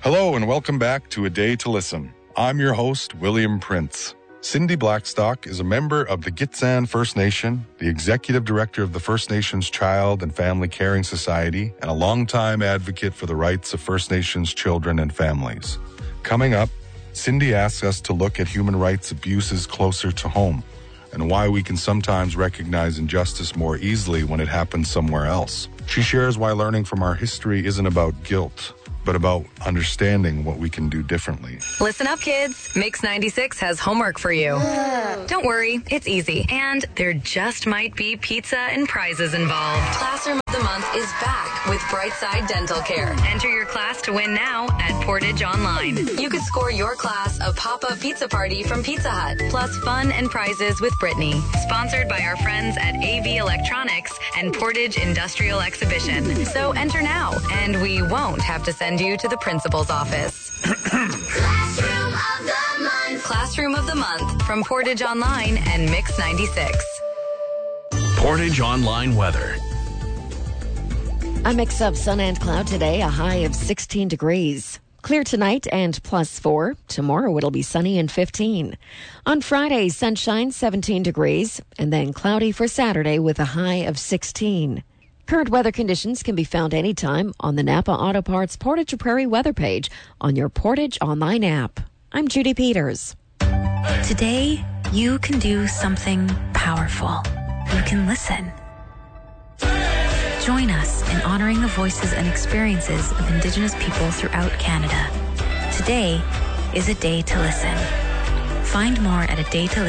Hello and welcome back to A Day to Listen. I'm your host, William Prince. Cindy Blackstock is a member of the Gitxsan First Nation, the executive director of the First Nations Child and Family Caring Society, and a longtime advocate for the rights of First Nations children and families. Coming up, Cindy asks us to look at human rights abuses closer to home and why we can sometimes recognize injustice more easily when it happens somewhere else. She shares why learning from our history isn't about guilt, but about understanding what we can do differently. Listen up, kids. Mix 96 has homework for you. Don't worry, it's easy. And there just might be pizza and prizes involved. Classroom of the Month is back with Brightside Dental Care. Enter your class to win now at Portage Online. You could score your class a pop-up pizza party from Pizza Hut, plus fun and prizes with Brittany. Sponsored by our friends at AV Electronics and Portage Industrial Exhibition. So enter now, and we won't have to send you to the principal's office. Classroom of the Month. Classroom of the Month from Portage Online and Mix 96. Portage Online weather. A mix of sun and cloud today, a high of 16 degrees. Clear tonight and +4. Tomorrow it'll be sunny and 15. On Friday, sunshine, 17 degrees, and then cloudy for Saturday with a high of 16. Current weather conditions can be found anytime on the Napa Auto Parts Portage Prairie weather page on your Portage Online app. I'm Judy Peters. Today, you can do something powerful. You can listen. Join us in honoring the voices and experiences of Indigenous people throughout Canada. Today is A Day to Listen. Find more at